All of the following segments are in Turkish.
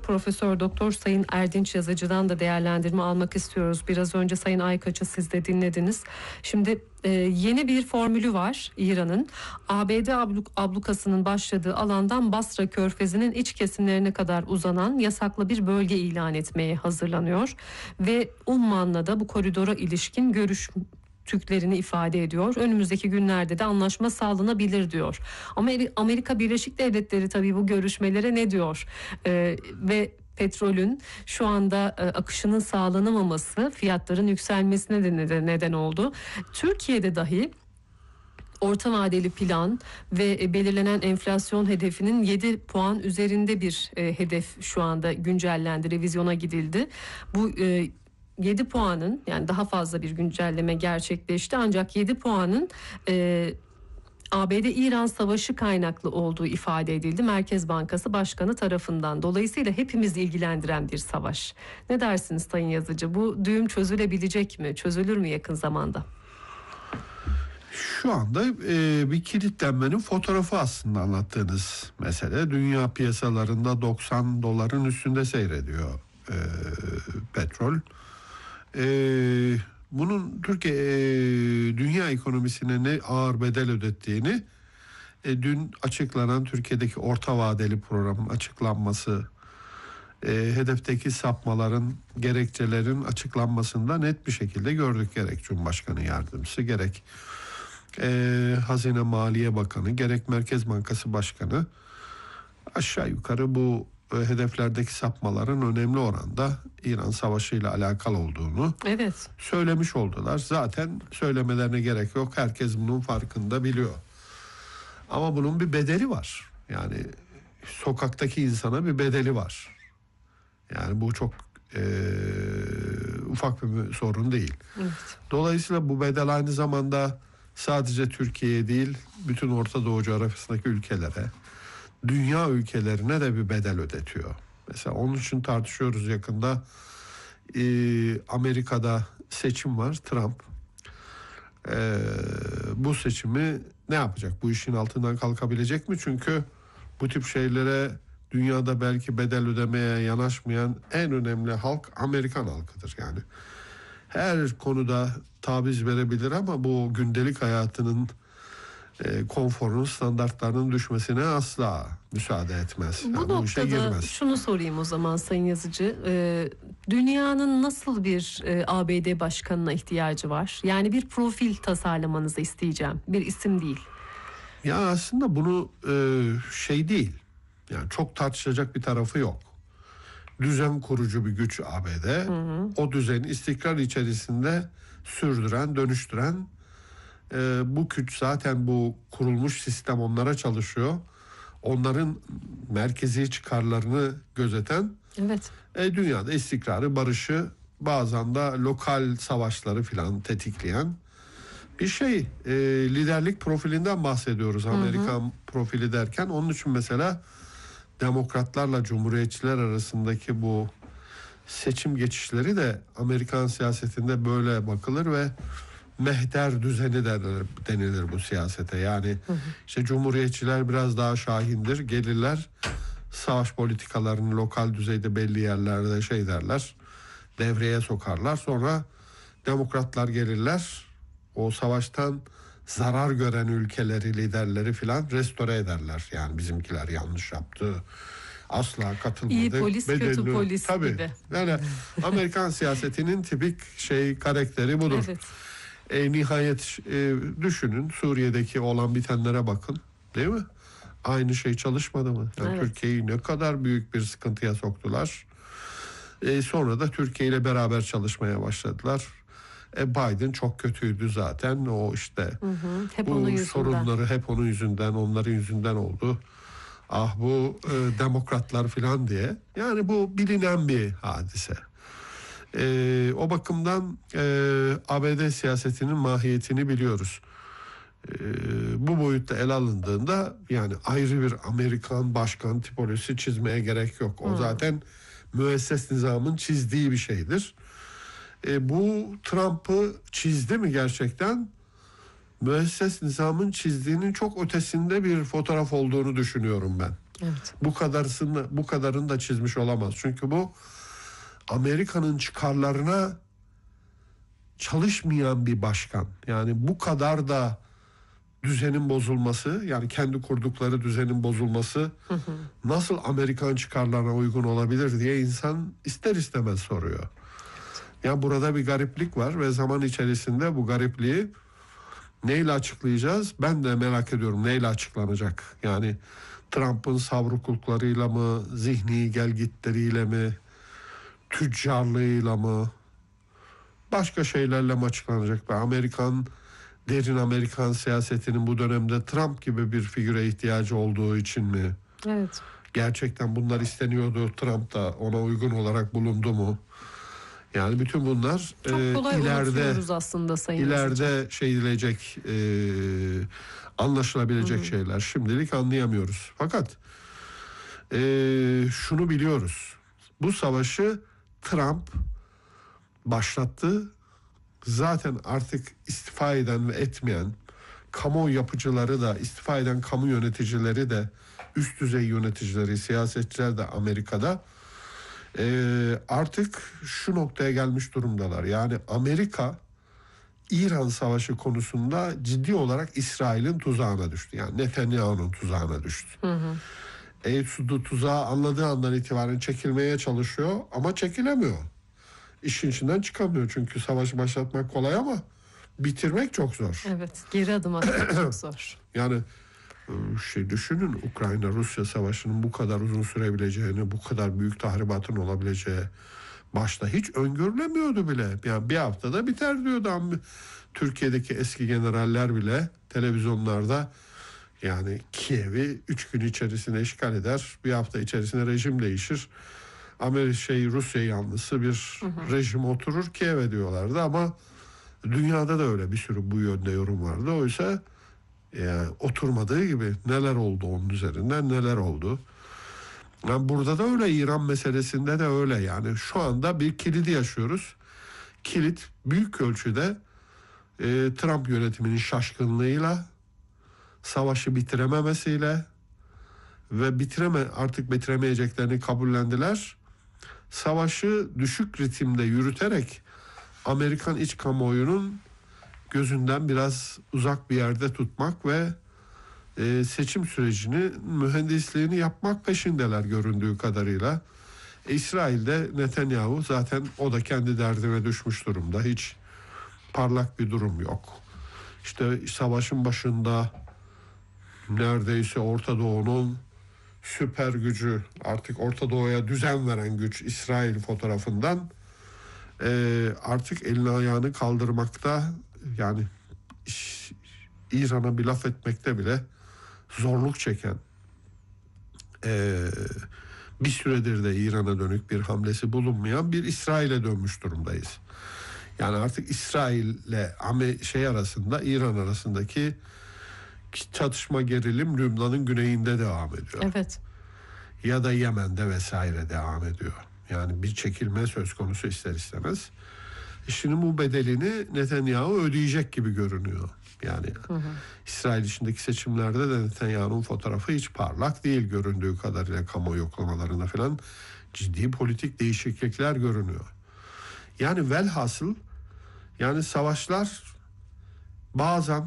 Profesör Doktor Sayın Erdinç Yazıcı'dan da değerlendirme almak istiyoruz. Biraz önce Sayın Aykaç'ı siz de dinlediniz. Şimdi yeni bir formülü var İran'ın. ABD ablukasının başladığı alandan Basra Körfezi'nin iç kesimlerine kadar uzanan yasaklı bir bölge ilan etmeye hazırlanıyor. Ve Umman'la da bu koridora ilişkin görüştüklerini ifade ediyor. Önümüzdeki günlerde de anlaşma sağlanabilir diyor. Ama Amerika Birleşik Devletleri tabii bu görüşmelere ne diyor? Ve petrolün şu anda akışının sağlanamaması fiyatların yükselmesine de neden oldu. Türkiye'de dahi orta vadeli plan ve belirlenen enflasyon hedefinin 7 puan üzerinde bir hedef şu anda güncellendi, revizyona gidildi. Bu 7 puanın, yani daha fazla bir güncelleme gerçekleşti, ancak 7 puanın ABD-İran savaşı kaynaklı olduğu ifade edildi Merkez Bankası Başkanı tarafından. Dolayısıyla hepimizi ilgilendiren bir savaş. Ne dersiniz Sayın Yazıcı? Bu düğüm çözülebilecek mi? Çözülür mü yakın zamanda? Şu anda bir kilitlenmenin fotoğrafı aslında anlattığınız mesele. Dünya piyasalarında 90 doların üstünde seyrediyor petrol. Bunun Türkiye dünya ekonomisine ne ağır bedel ödettiğini dün açıklanan Türkiye'deki orta vadeli programın açıklanması, hedefteki sapmaların, gerekçelerin açıklanmasında net bir şekilde gördük. Gerek Cumhurbaşkanı Yardımcısı, gerek Hazine Maliye Bakanı, gerek Merkez Bankası Başkanı aşağı yukarı bu hedeflerdeki sapmaların önemli oranda İran Savaşı ile alakalı olduğunu söylemiş oldular. Zaten söylemelerine gerek yok. Herkes bunun farkında, biliyor. Ama bunun bir bedeli var. Yani sokaktaki insana bir bedeli var. Yani bu çok ufak bir sorun değil. Evet. Dolayısıyla bu bedel aynı zamanda sadece Türkiye'ye değil, bütün Orta Doğu coğrafyasındaki ülkelere, dünya ülkelerine de bir bedel ödetiyor. Mesela onun için tartışıyoruz yakında. Amerika'da seçim var, Trump. Bu seçimi ne yapacak? Bu işin altından kalkabilecek mi? Çünkü bu tip şeylere dünyada belki bedel ödemeye yanaşmayan en önemli halk Amerikan halkıdır. Yani her konuda taviz verebilir ama bu gündelik hayatının konforunun, standartlarının düşmesine asla müsaade etmez. Bu yani noktada şunu sorayım o zaman Sayın Yazıcı. Dünyanın nasıl bir ABD başkanına ihtiyacı var? Yani bir profil tasarlamanızı isteyeceğim. Bir isim değil. Ya aslında bunu değil. Yani çok tartışacak bir tarafı yok. Düzen kurucu bir güç ABD. O düzeni istikrar içerisinde sürdüren, dönüştüren bu güç, zaten bu kurulmuş sistem onlara çalışıyor. Onların merkezi çıkarlarını gözeten, dünyada istikrarı, barışı, bazen de lokal savaşları filan tetikleyen bir şey. Liderlik profilinden bahsediyoruz. Amerikan profili derken, onun için mesela demokratlarla cumhuriyetçiler arasındaki bu seçim geçişleri de Amerikan siyasetinde böyle bakılır ve mehter düzeni denilir bu siyasete. Yani işte cumhuriyetçiler biraz daha şahindir. Gelirler, savaş politikalarını lokal düzeyde belli yerlerde derler, devreye sokarlar. Sonra demokratlar gelirler, o savaştan zarar gören ülkeleri, liderleri filan restore ederler. Yani bizimkiler yanlış yaptı, asla katılmadı. İyi polis, kötü polis gibi. Yani Amerikan siyasetinin tipik karakteri budur. Nihayet düşünün, Suriye'deki olan bitenlere bakın, değil mi? Aynı şey çalışmadı mı? Yani Türkiye'yi ne kadar büyük bir sıkıntıya soktular. Sonra da Türkiye ile beraber çalışmaya başladılar. Biden çok kötüydü zaten. O hep bu sorunları hep onun yüzünden, onların yüzünden oldu. Bu demokratlar filan diye. Yani bu bilinen bir hadise. O bakımdan ABD siyasetinin mahiyetini biliyoruz. Bu boyutta ele alındığında yani ayrı bir Amerikan başkan tipolojisi çizmeye gerek yok. O zaten müesses nizamın çizdiği bir şeydir. Bu Trump'ı çizdi mi gerçekten? Müesses nizamın çizdiğinin çok ötesinde bir fotoğraf olduğunu düşünüyorum ben. Evet. Bu kadarını da çizmiş olamaz. Çünkü bu Amerika'nın çıkarlarına çalışmayan bir başkan. Yani bu kadar da düzenin bozulması, yani kendi kurdukları düzenin bozulması nasıl Amerikan çıkarlarına uygun olabilir diye insan ister istemez soruyor. Yani burada bir gariplik var ve zaman içerisinde bu garipliği neyle açıklayacağız? Ben de merak ediyorum, neyle açıklanacak? Yani Trump'ın savrukluklarıyla mı, zihni gelgitleriyle mi, tüccarlığıyla mı, başka şeylerle mi açıklanacak? Ve derin Amerikan siyasetinin bu dönemde Trump gibi bir figüre ihtiyacı olduğu için mi? Evet. Gerçekten bunlar isteniyordu, Trump da ona uygun olarak bulundu mu? Yani bütün bunlar Çok kolay unutuyoruz aslında Sayın Yazıcı. ileride anlaşılabilecek şeyler. Şimdilik anlayamıyoruz. Fakat şunu biliyoruz. Bu savaşı Trump başlattı. Zaten artık istifa eden ve etmeyen kamuoyu yapıcıları da, istifa eden kamu yöneticileri de, üst düzey yöneticileri, siyasetçiler de Amerika'da artık şu noktaya gelmiş durumdalar. Yani Amerika İran savaşı konusunda ciddi olarak İsrail'in tuzağına düştü. Yani Netanyahu'nun tuzağına düştü. Tuzağı anladığı andan itibaren çekilmeye çalışıyor ama çekilemiyor. İşin içinden çıkamıyor çünkü savaşı başlatmak kolay ama bitirmek çok zor. Evet, geri adım atmak çok zor. Yani düşünün, Ukrayna-Rusya savaşının bu kadar uzun sürebileceğini, bu kadar büyük tahribatın olabileceği başta hiç öngörülemiyordu bile. Yani bir haftada biter diyordu. Türkiye'deki eski generaller bile televizyonlarda, yani Kiev'i 3 gün içerisinde işgal eder, bir hafta içerisinde rejim değişir. Rusya yanlısı bir rejim oturur Kiev'e diyorlardı ama dünyada da öyle bir sürü bu yönde yorum vardı. Oysa oturmadığı gibi neler oldu, onun üzerinden neler oldu. Yani burada da öyle, İran meselesinde de öyle. Yani şu anda bir kilidi yaşıyoruz. Kilit büyük ölçüde Trump yönetiminin şaşkınlığıyla, savaşı bitirememesiyle ve artık bitiremeyeceklerini kabullendiler. Savaşı düşük ritimde yürüterek Amerikan iç kamuoyunun gözünden biraz uzak bir yerde tutmak ve seçim sürecini, mühendisliğini yapmak peşindeler göründüğü kadarıyla. İsrail'de Netanyahu zaten, o da kendi derdine düşmüş durumda. Hiç parlak bir durum yok. İşte savaşın başında neredeyse Orta Doğu'nun süper gücü, artık Orta Doğu'ya düzen veren güç İsrail fotoğrafından artık elini ayağını kaldırmakta, yani İran'a bir laf etmekte bile zorluk çeken, bir süredir de İran'a dönük bir hamlesi bulunmayan bir İsrail'e dönmüş durumdayız. Yani artık İsrail'le arasında, İran arasındaki çatışma, gerilim Lübnan'ın güneyinde devam ediyor. Evet. Ya da Yemen'de vesaire devam ediyor. Yani bir çekilme söz konusu ister istemez. Şimdi bu bedelini Netanyahu ödeyecek gibi görünüyor. Yani İsrail içindeki seçimlerde de Netanyahu'nun fotoğrafı hiç parlak değil göründüğü kadarıyla, kamuoyu yoklamalarında falan ciddi politik değişiklikler görünüyor. Yani velhasıl, yani savaşlar bazen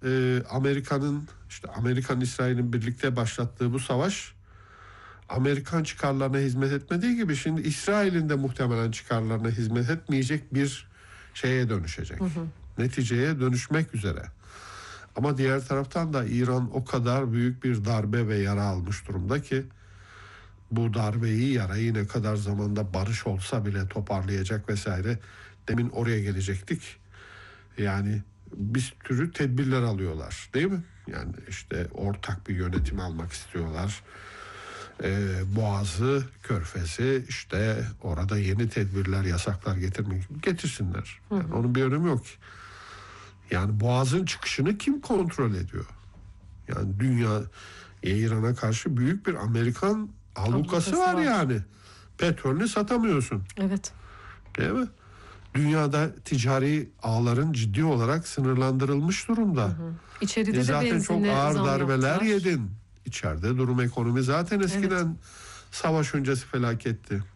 Amerikan İsrail'in birlikte başlattığı bu savaş Amerikan çıkarlarına hizmet etmediği gibi şimdi İsrail'in de muhtemelen çıkarlarına hizmet etmeyecek bir şeye dönüşecek. Neticeye dönüşmek üzere. Ama diğer taraftan da İran o kadar büyük bir darbe ve yara almış durumda ki bu darbeyi, yarayı ne kadar zamanda barış olsa bile toparlayacak vesaire. Demin oraya gelecektik. Yani bir sürü tedbirler alıyorlar, değil mi? Yani işte ortak bir yönetim almak istiyorlar. Boğazı, Körfez'i, işte orada yeni tedbirler, yasaklar getirsinler. Yani onun bir önemi yok ki. Yani Boğaz'ın çıkışını kim kontrol ediyor? Yani İran'a karşı büyük bir Amerikan ablukası var yani. Petrolünü satamıyorsun. Evet. Değil mi? Dünyada ticari ağların ciddi olarak sınırlandırılmış durumda. İçeride de zaten çok benzine ağır zam darbeler yaptılar. yedin. içeride durum ekonomi zaten eskiden savaş öncesi felaketti.